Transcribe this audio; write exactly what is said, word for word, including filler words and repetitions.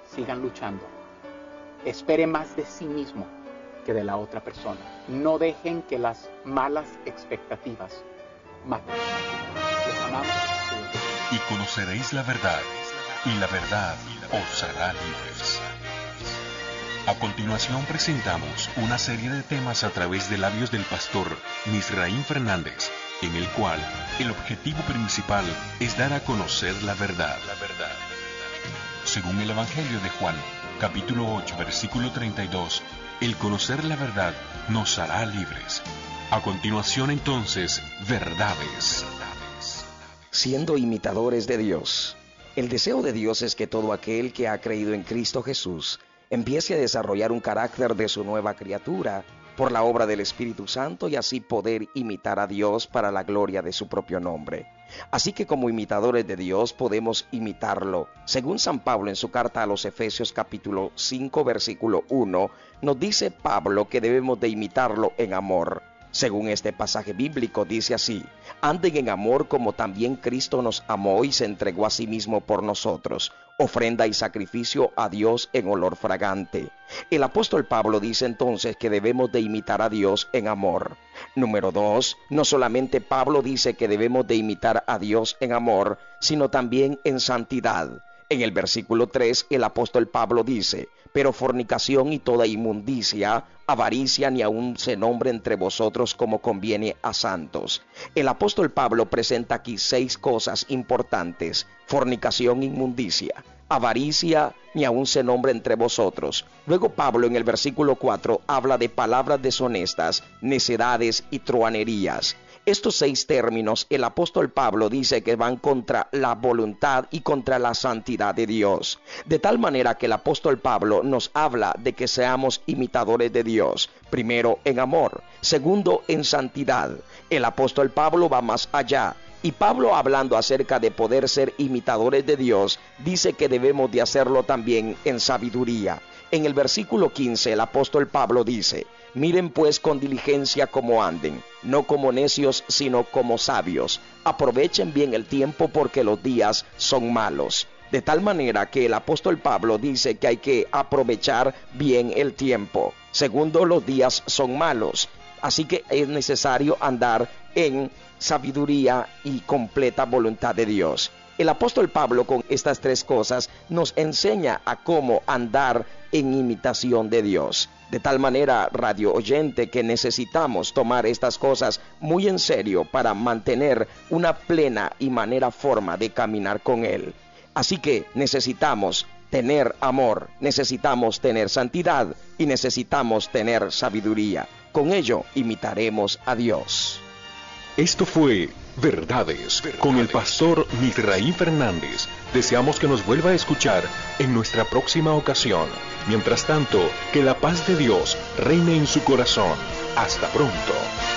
sigan luchando. Espere más de sí mismo que de la otra persona. No dejen que las malas expectativas maten. Les amamos. Y conoceréis la verdad, y la verdad os hará libres. A continuación presentamos una serie de temas a través de labios del pastor Misraín Fernández, en el cual el objetivo principal es dar a conocer la verdad. La verdad. Según el Evangelio de Juan, capítulo ocho, versículo treinta y dos, el conocer la verdad nos hará libres. A continuación entonces, verdades. Siendo imitadores de Dios, el deseo de Dios es que todo aquel que ha creído en Cristo Jesús empiece a desarrollar un carácter de su nueva criatura por la obra del Espíritu Santo y así poder imitar a Dios para la gloria de su propio nombre. Así que como imitadores de Dios podemos imitarlo. Según San Pablo en su carta a los Efesios capítulo cinco versículo uno, nos dice Pablo que debemos de imitarlo en amor. Según este pasaje bíblico dice así: anden en amor como también Cristo nos amó y se entregó a sí mismo por nosotros, ofrenda y sacrificio a Dios en olor fragante. El apóstol Pablo dice entonces que debemos de imitar a Dios en amor. Número dos, no solamente Pablo dice que debemos de imitar a Dios en amor, sino también en santidad. En el versículo tres, el apóstol Pablo dice: pero fornicación y toda inmundicia, avaricia, ni aun se nombre entre vosotros como conviene a santos. El apóstol Pablo presenta aquí seis cosas importantes: fornicación, inmundicia, avaricia, ni aun se nombre entre vosotros. Luego Pablo en el versículo cuatro habla de palabras deshonestas, necedades y truanerías. Estos seis términos el apóstol Pablo dice que van contra la voluntad y contra la santidad de Dios. De tal manera que el apóstol Pablo nos habla de que seamos imitadores de Dios. Primero, en amor. Segundo, en santidad. El apóstol Pablo va más allá. Y Pablo, hablando acerca de poder ser imitadores de Dios, dice que debemos de hacerlo también en sabiduría. En el versículo quince el apóstol Pablo dice: miren pues con diligencia cómo anden, no como necios, sino como sabios. Aprovechen bien el tiempo porque los días son malos. De tal manera que el apóstol Pablo dice que hay que aprovechar bien el tiempo. Segundo, los días son malos. Así que es necesario andar en sabiduría y completa voluntad de Dios. El apóstol Pablo con estas tres cosas nos enseña a cómo andar en imitación de Dios. De tal manera, radio oyente, que necesitamos tomar estas cosas muy en serio para mantener una plena y manera forma de caminar con Él. Así que necesitamos tener amor, necesitamos tener santidad y necesitamos tener sabiduría. Con ello imitaremos a Dios. Esto fue Verdades, Verdades con el pastor Misraín Fernández. Deseamos que nos vuelva a escuchar en nuestra próxima ocasión. Mientras tanto, que la paz de Dios reine en su corazón. Hasta pronto.